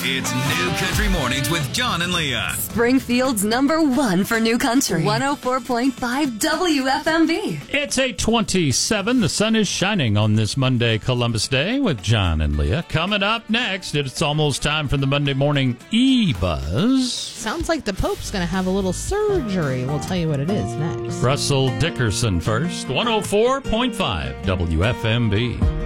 It's New Country Mornings with John and Leah. Springfield's #1 for New Country. 104.5 WFMB. It's 8:27. The sun is shining on this Monday, Columbus Day, with John and Leah. Coming up next, it's almost time for the Monday morning E-Buzz. Sounds like the Pope's going to have a little surgery. We'll tell you what it is next. Russell Dickerson first. 104.5 WFMB.